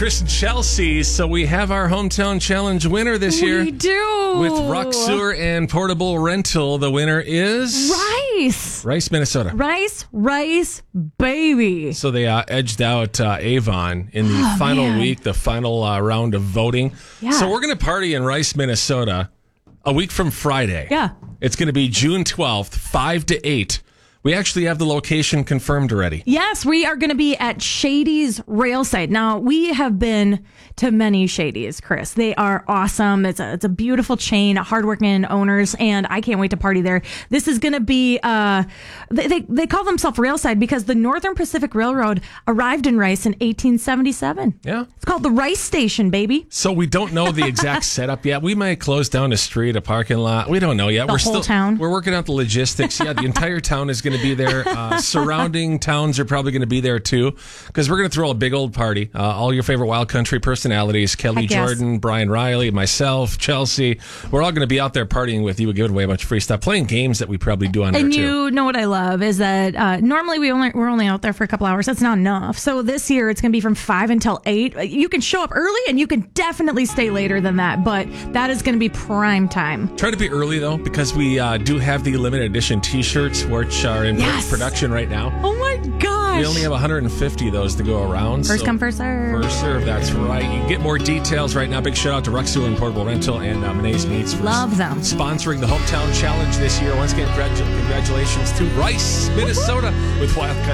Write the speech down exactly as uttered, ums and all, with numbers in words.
Chris and Chelsea, so we have our hometown challenge winner this year. We do. With Rock Sewer and Portable Rental. The winner is... Rice. Rice, Minnesota. Rice, Rice, baby. So they uh, edged out uh, Avon in the Oh, final man. week, the final uh, round of voting. Yeah. So we're going to party in Rice, Minnesota a week from Friday. Yeah. It's going to be June twelfth, five to eight. We actually have the location confirmed already. Yes, we are going to be at Shady's Rail Site. Now, we have been to many Shady's, Chris. They are awesome. It's a, it's a beautiful chain, hardworking owners, and I can't wait to party there. This is going to be, uh, they, they, they call themselves Railside because the Northern Pacific Railroad arrived in Rice in eighteen seventy-seven. Yeah. It's called the Rice Station, baby. So we don't know the exact setup yet. We might close down a street, a parking lot. We don't know yet. The we're whole still, town? We're working out the logistics. Yeah, the entire town is going to be there. Uh, surrounding towns are probably going to be there too, because we're going to throw a big old party. Uh, all your favorite wild country personalities, Kelly Heck yes. Jordan, Brian Riley, myself, Chelsea. We're all going to be out there partying with you, giving away a bunch of free stuff, playing games that we probably do on And there too. you know what I love is that uh, normally we only we're only out there for a couple hours. That's not enough. So this year it's going to be from five until eight. You can show up early and you can definitely stay later than that, but that is going to be prime time. Try to be early though, because we uh, do have the limited edition T-shirts, which are in Yes. production right now. Oh my gosh! We only have one hundred fifty of those to go around. First so- come, first serve. First serve, that's right. You can get more details right now. Big shout out to Rock Sewer and Portable Rental and uh, Menace Meats for Love them. sponsoring the Hometown Challenge this year. Once again, congratu- congratulations to Rice, Minnesota, with Wild Country.